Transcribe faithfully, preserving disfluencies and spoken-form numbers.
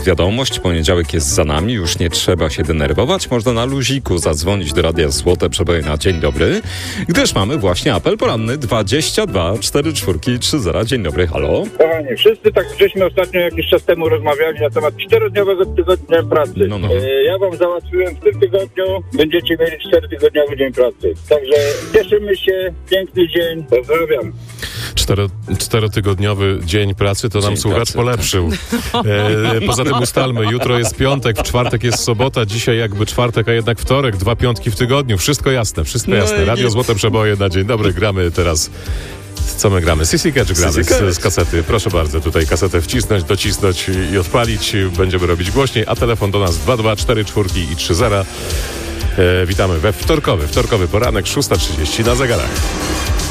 wiadomość, poniedziałek jest za nami, już nie trzeba się denerwować, można na luziku zadzwonić do Radia Złote Przeboje na dzień dobry, gdyż mamy właśnie apel poranny dwadzieścia dwa czterdzieści cztery trzy zero. Dzień dobry, halo. Kochani, wszyscy tak żeśmy ostatnio jakiś czas temu rozmawiali na temat czterodniowego tygodnia pracy. No, no. E, ja wam załatwiłem w tym tygodniu, będziecie mieli czterotygodniowy dzień pracy. Także cieszymy się, piękny dzień, pozdrawiam. Cztero, czterotygodniowy dzień pracy to nam Dzień słuchacz pracy, polepszył. E, poza tym ustalmy, jutro jest piątek, w czwartek jest sobota, dzisiaj jakby czwartek, a jednak wtorek, dwa piątki w tygodniu. Wszystko jasne, wszystko No jasne. i Radio nic. Złote Przeboje na dzień dobry, gramy teraz. Co my gramy? Sissy Catch gramy Sissy Catch. z, z kasety. Proszę bardzo, tutaj kasetę wcisnąć, docisnąć i odpalić. Będziemy robić głośniej, a telefon do nas dwa dwa cztery cztery i trzy zero. E, witamy we wtorkowy, wtorkowy poranek, szósta trzydzieści na zegarach.